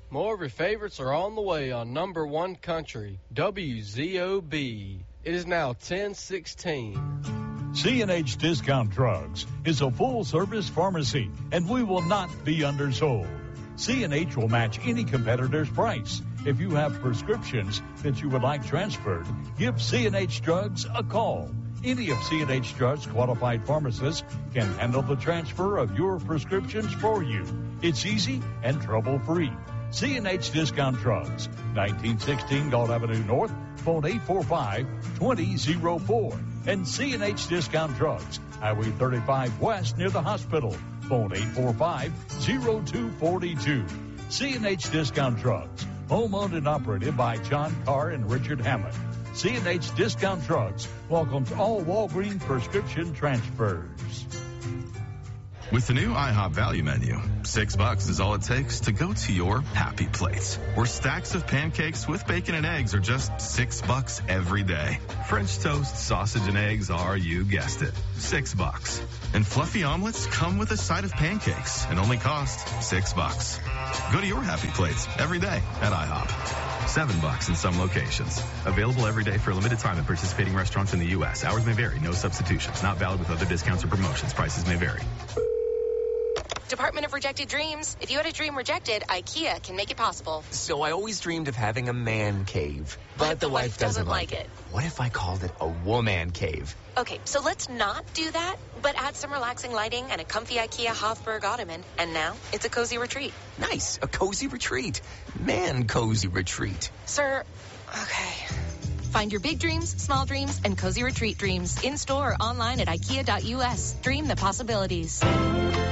More of your favorites are on the way on number one country, WZOB. It is now 10:16. C&H Discount Drugs is a full-service pharmacy, and we will not be undersold. C&H will match any competitor's price. If you have prescriptions that you would like transferred, give C&H Drugs a call. Any of C&H Drugs' qualified pharmacists can handle the transfer of your prescriptions for you. It's easy and trouble-free. C&H Discount Drugs, 1916 Galt Avenue North, phone 845-2004. And C&H Discount Drugs, Highway 35 West near the hospital, phone 845-0242. C&H Discount Drugs, home-owned and operated by John Carr and Richard Hammond. C&H Discount Drugs welcomes all Walgreens prescription transfers. With the new IHOP value menu, $6 is all it takes to go to your happy place, where stacks of pancakes with bacon and eggs are just $6 every day. French toast, sausage, and eggs are, you guessed it, $6. And fluffy omelets come with a side of pancakes and only cost $6. Go to your happy place every day at IHOP. $7 in some locations. Available every day for a limited time at participating restaurants in the U.S. Hours may vary. No substitutions. Not valid with other discounts or promotions. Prices may vary. Department of Rejected Dreams. If you had a dream rejected, IKEA can make it possible. So I always dreamed of having a man cave. But the wife doesn't like it. What if I called it a woman cave? Okay, so let's not do that, but add some relaxing lighting and a comfy IKEA Hofburg ottoman, and now it's a cozy retreat. Nice, a cozy retreat. Man cozy retreat. Sir, okay. Find your big dreams, small dreams, and cozy retreat dreams in-store or online at IKEA.us. Dream the possibilities.